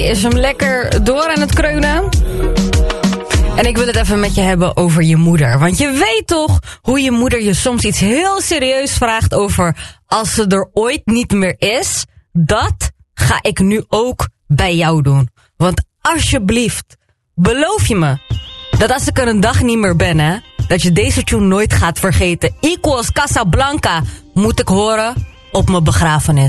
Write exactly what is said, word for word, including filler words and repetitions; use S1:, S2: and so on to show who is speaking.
S1: Is hem lekker door aan het kreunen? En ik wil het even met je hebben over je moeder. Want je weet toch hoe je moeder je soms iets heel serieus vraagt over als ze er ooit niet meer is? Dat ga ik nu ook bij jou doen. Want alsjeblieft, beloof je me dat als ik er een dag niet meer ben, hè, dat je deze tune nooit gaat vergeten. Equals Casablanca moet ik horen op mijn begrafenis.